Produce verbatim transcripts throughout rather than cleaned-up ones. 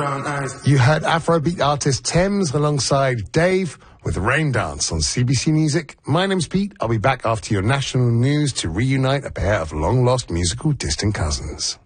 brown eyes. You heard Afrobeat artist Thames alongside Dave with Rain Dance on C B C Music. My name's Pete. I'll be back after your national news to reunite a pair of long-lost musical distant cousins.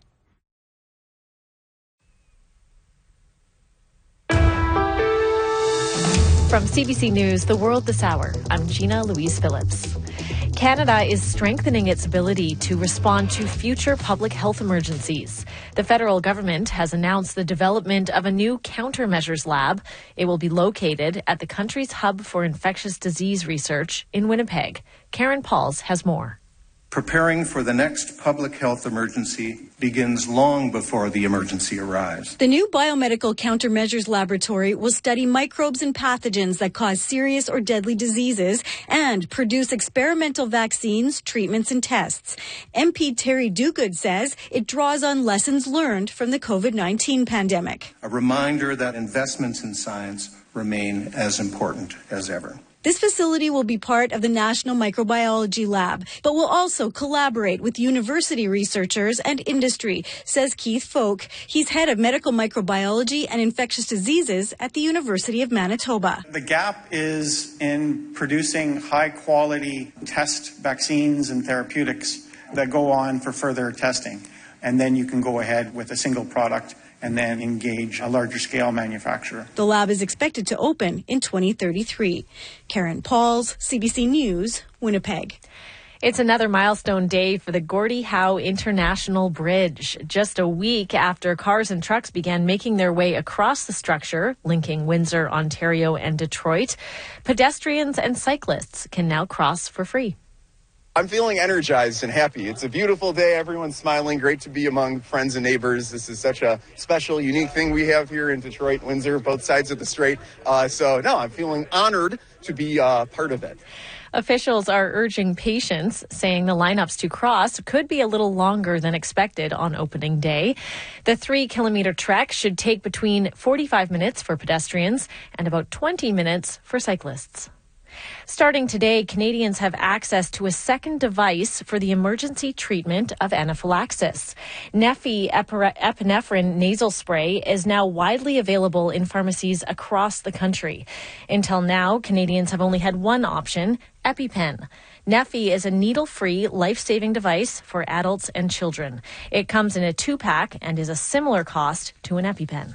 From C B C News, The World This Hour, I'm Gina Louise Phillips. Canada is strengthening its ability to respond to future public health emergencies. The federal government has announced the development of a new countermeasures lab. It will be located at the country's hub for infectious disease research in Winnipeg. Karen Pauls has more. Preparing for the next public health emergency begins long before the emergency arrives. The new biomedical countermeasures laboratory will study microbes and pathogens that cause serious or deadly diseases and produce experimental vaccines, treatments, and tests. M P Terry Duguid says it draws on lessons learned from the COVID nineteen pandemic. A reminder that investments in science remain as important as ever. This facility will be part of the National Microbiology Lab, but will also collaborate with university researchers and industry, says Keith Folk. He's head of medical microbiology and infectious diseases at the University of Manitoba. The gap is in producing high-quality test vaccines and therapeutics that go on for further testing. And then you can go ahead with a single product and then engage a larger scale manufacturer. The lab is expected to open in twenty thirty-three. Karen Pauls, C B C News, Winnipeg. It's another milestone day for the Gordie Howe International Bridge. Just a week after cars and trucks began making their way across the structure, linking Windsor, Ontario, and Detroit, pedestrians and cyclists can now cross for free. I'm feeling energized and happy. It's a beautiful day. Everyone's smiling. Great to be among friends and neighbors. This is such a special, unique thing we have here in Detroit, Windsor, both sides of the strait. Uh, so, no, I'm feeling honored to be uh, part of it. Officials are urging patience, saying the lineups to cross could be a little longer than expected on opening day. The three-kilometer trek should take between forty-five minutes for pedestrians and about twenty minutes for cyclists. Starting today, Canadians have access to a second device for the emergency treatment of anaphylaxis. Neffy epinephrine nasal spray is now widely available in pharmacies across the country. Until now, Canadians have only had one option, EpiPen. Neffy is a needle-free, life-saving device for adults and children. It comes in a two-pack and is a similar cost to an EpiPen.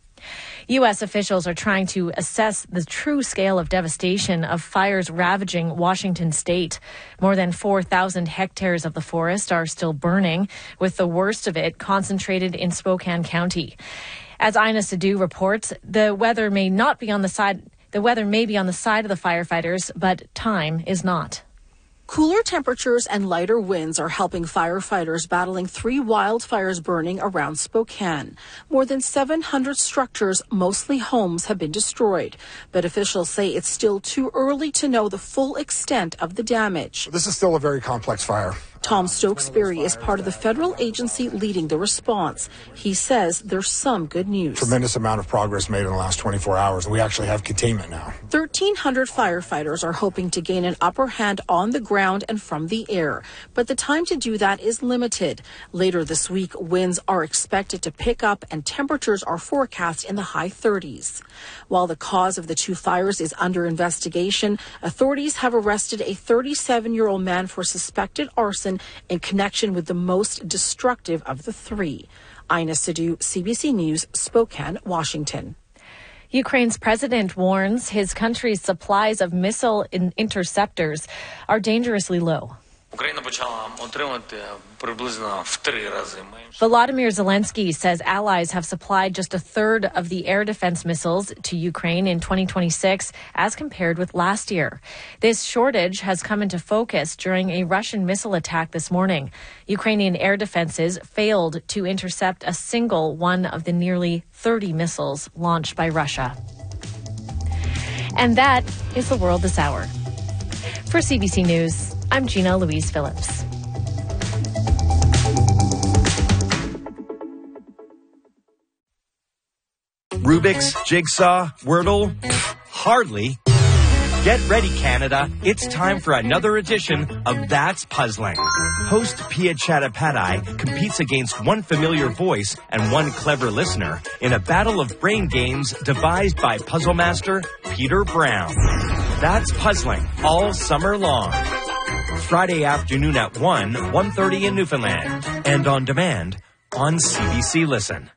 U S officials are trying to assess the true scale of devastation of fires ravaging Washington state. More than four thousand hectares of the forest are still burning, with the worst of it concentrated in Spokane County. As Ina Sidhu reports, the weather may not be on the side, the weather may be on the side of the firefighters, but time is not. Cooler temperatures and lighter winds are helping firefighters battling three wildfires burning around Spokane. More than seven hundred structures, mostly homes, have been destroyed. But officials say it's still too early to know the full extent of the damage. This is still a very complex fire. Tom Stokesbury is part of the federal agency leading the response. He says there's some good news. Tremendous amount of progress made in the last twenty-four hours. We actually have containment now. thirteen hundred firefighters are hoping to gain an upper hand on the ground and from the air. But the time to do that is limited. Later this week, winds are expected to pick up and temperatures are forecast in the high thirties. While the cause of the two fires is under investigation, authorities have arrested a thirty-seven-year-old man for suspected arson in connection with the most destructive of the three. Ina Sidhu, C B C News, Spokane, Washington. Ukraine's president warns his country's supplies of missile in- interceptors are dangerously low. Volodymyr Zelensky says allies have supplied just a third of the air defense missiles to Ukraine in twenty twenty-six as compared with last year. This shortage has come into focus during a Russian missile attack this morning. Ukrainian air defenses failed to intercept a single one of the nearly thirty missiles launched by Russia. And that is the world this hour. For C B C News, I'm Gina Louise Phillips. Rubik's, Jigsaw, Wordle? Hardly. Get ready, Canada. It's time for another edition of That's Puzzling. Host Pia Chattopadhyay competes against one familiar voice and one clever listener in a battle of brain games devised by puzzle master Peter Brown. That's Puzzling all summer long. Friday afternoon at one, one thirty in Newfoundland. And on demand on C B C Listen.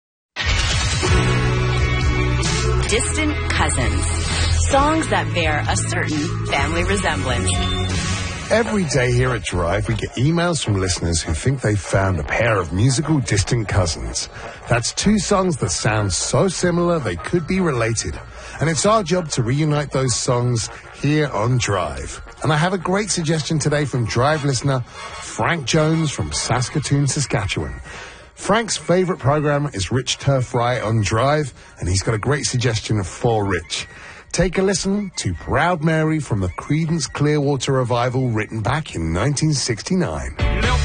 Distant Cousins. Songs that bear a certain family resemblance. Every day here at Drive, we get emails from listeners who think they've found a pair of musical distant cousins. That's two songs that sound so similar they could be related. And it's our job to reunite those songs here on Drive. And I have a great suggestion today from Drive listener Frank Jones from Saskatoon, Saskatchewan. Frank's favorite program is Rich Turf Right on Drive, and he's got a great suggestion for Rich. Take a listen to Proud Mary from the Creedence Clearwater Revival, written back in nineteen sixty-nine.